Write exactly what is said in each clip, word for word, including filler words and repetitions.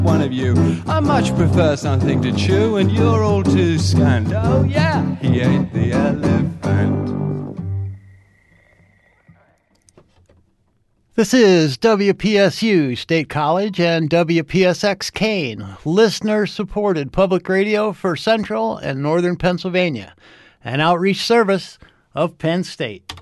one of you. I much prefer something to chew, and you're all too scant. Oh yeah, he ate the elephant. This is W P S U State College and W P S X Kane, listener-supported public radio for Central and Northern Pennsylvania, an outreach service of Penn State.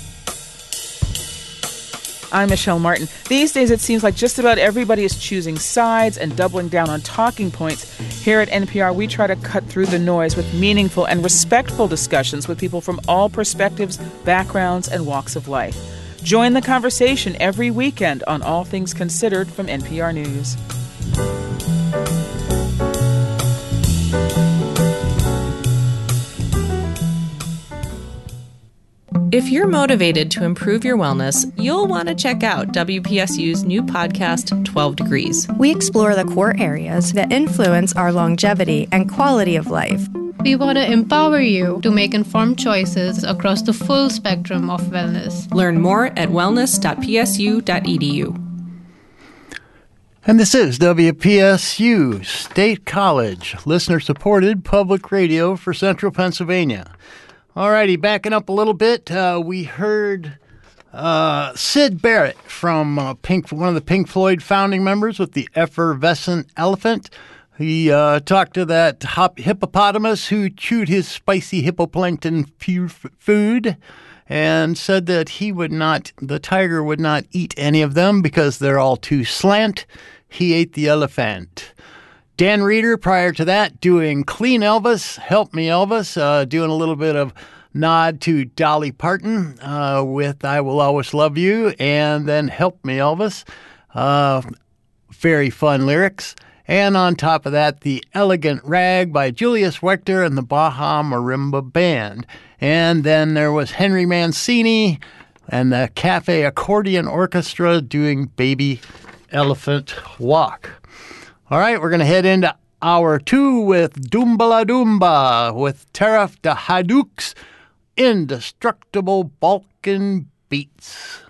I'm Michelle Martin. These days, it seems like just about everybody is choosing sides and doubling down on talking points. Here at N P R, we try to cut through the noise with meaningful and respectful discussions with people from all perspectives, backgrounds, and walks of life. Join the conversation every weekend on All Things Considered from N P R News. If you're motivated to improve your wellness, you'll want to check out W P S U's new podcast, twelve degrees. We explore the core areas that influence our longevity and quality of life. We want to empower you to make informed choices across the full spectrum of wellness. Learn more at wellness dot p s u dot e d u. And this is W P S U State College, listener-supported public radio for Central Pennsylvania. All righty, backing up a little bit, uh, we heard uh, Syd Barrett from uh, Pink, one of the Pink Floyd founding members with the Effervescent Elephant. He uh, talked to that hop- hippopotamus who chewed his spicy hippoplankton f- food and said that he would not, the tiger would not eat any of them because they're all too slant. He ate the elephant. Dan Reeder, prior to that, doing Clean Elvis, Help Me Elvis, uh, doing a little bit of nod to Dolly Parton uh, with I Will Always Love You, and then Help Me Elvis. Uh, very fun lyrics. And on top of that, The Elegant Rag by Julius Wechter and the Baja Marimba Band. And then there was Henry Mancini and the Cafe Accordion Orchestra doing Baby Elephant Walk. All right, we're going to head into hour two with Doombala Doomba with Taraf the Hadouks, Indestructible Balkan Beats.